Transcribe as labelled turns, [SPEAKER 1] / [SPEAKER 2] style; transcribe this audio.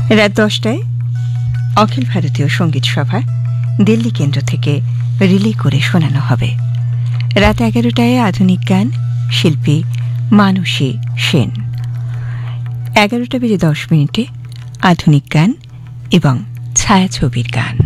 [SPEAKER 1] রাত 10টায় অখিল ভারতীয় সঙ্গীত সভা দিল্লি কেন্দ্র থেকে রিলে করে শোনানো হবে। রাত 11টায় আধুনিক গান, শিল্পী মানসী সেন। 11:10 আধুনিক গান এবং ছায়াছবির গান।